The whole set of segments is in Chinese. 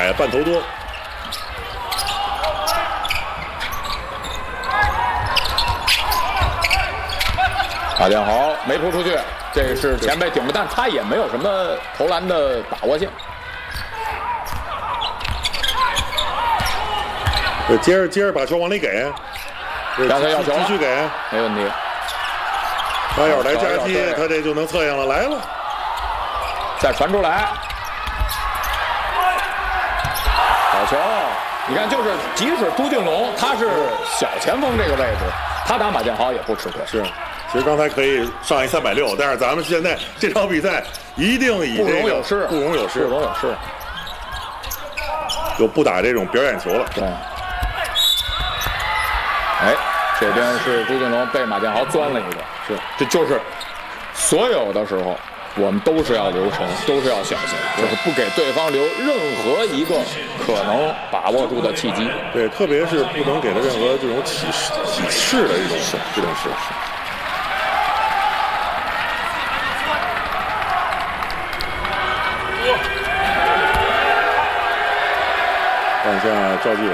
摆半头多。 马建豪没扑出去，这是前辈顶着，但他也没有什么投篮的把握性。 接着把球往里给， 让他要球， 继续给， 没问题。 他要是来夹击，他这就能策应了，来了， 再传出来，好球！你看，就是即使朱俊龙他是小前锋这个位置，他打马建豪也不吃亏。 是。其实刚才可以上一360，但是咱们现在这场比赛一定以不容有失， 不容有失， 不容有失， 就不打这种表演球了。 对。哎，这边是朱俊龙被马建豪钻了一个，是，这就是所有的时候我们都是要留神，都是要小心，就是不给对方留任何一个可能把握住的契机。 对，特别是不能给他任何这种起势的这种事。看一下赵继伟，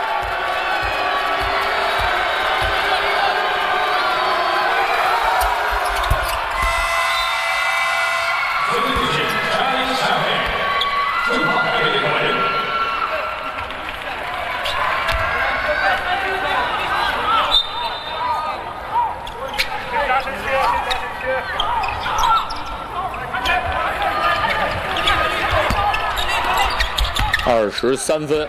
23分。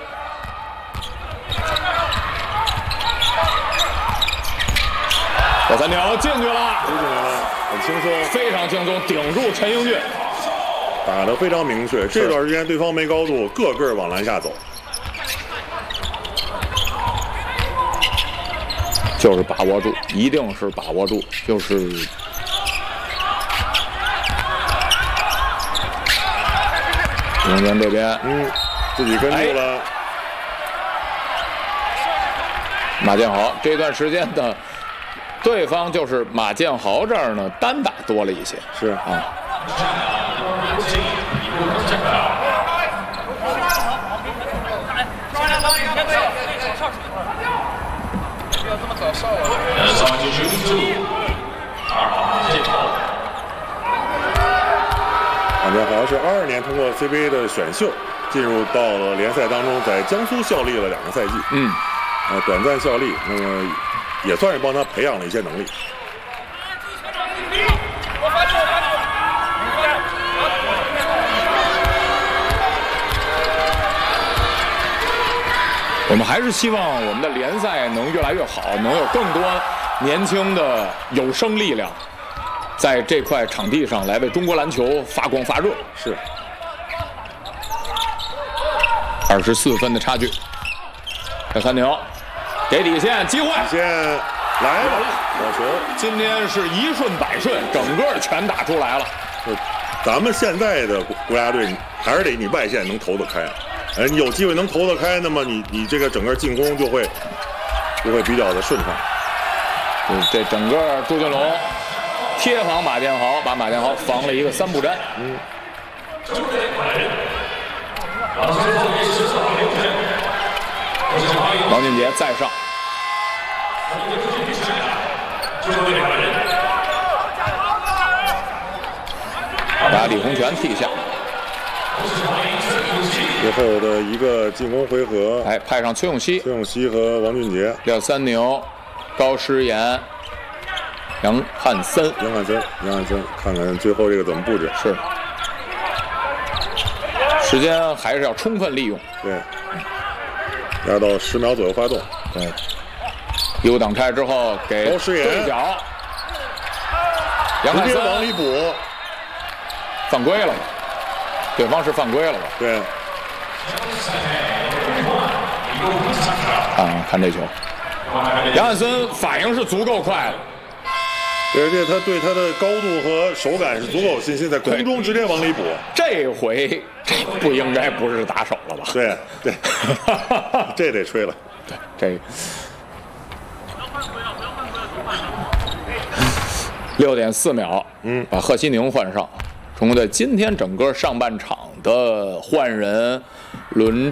小三条进去了， 很轻松， 非常轻松，顶住陈英俊， 打得非常明确。这段时间对方没高度，个个往篮下走， 就是把握住，一定是把握住，就是永年这边， 自己跟住了。 马建豪这段时间的。对方就是马建豪这儿呢，单打多了一些。 是啊。马建豪是22年通过 CBA 的选秀进入到了联赛当中，在江苏效力了2个赛季。短暂效力，那么。也算是帮他培养了一些能力。 我们还是希望我们的联赛能越来越好，能有更多年轻的有生力量在这块场地上来为中国篮球发光发热。 是。 24分的差距，小三牛。给底线机会， 底线来了，好球！ 今天是一顺百顺，整个全打出来了。 咱们现在的国家队还是得你外线能投得开，你有机会能投得开，那么你这个整个进攻就会比较的顺畅。 这整个朱俊龙贴防马建豪，把马建豪防了一个3步战。王俊杰再上，把李洪权替下。 最后的一个进攻回合， 哎，派上崔永熙和王俊杰， 廖三牛、高诗岩、杨汉森，看看最后这个怎么布置。是，时间还是要充分利用。 对。压到10秒左右发动， 对，1挡拆之后给对角，杨汉森往里补， 犯规了，对方是犯规了吧？ 对。 看这球，杨汉森反应是足够快的， 而且他对他的高度和手感是足够有信心，在空中直接往里补。 这回这不应该不是打手了吧？ 对，这得吹了。 对，这6点4秒，把贺西宁换上。中国队今天整个上半场的换人轮。